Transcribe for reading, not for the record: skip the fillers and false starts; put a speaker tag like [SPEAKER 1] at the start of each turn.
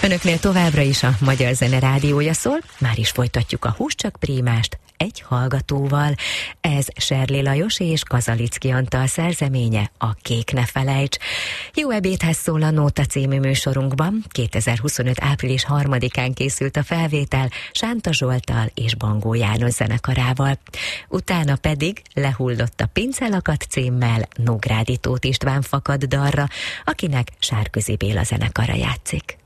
[SPEAKER 1] Önöknél továbbra is a Magyar Zene Rádiója szól, már is folytatjuk a Hús csak Prímást egy hallgatóval. Ez Serlé Lajos és Kazalicki Antal szerzeménye, a Kék ne felejts. Jó ebédhez szól a Nóta című műsorunkban. 2025. április 3-án készült a felvétel Sánta Zsolttal és Bangó János zenekarával. Utána pedig Lehullott a pincelakat címmel Nógrádi Tóth István fakad dalra, akinek Sárközi Béla zenekara játszik.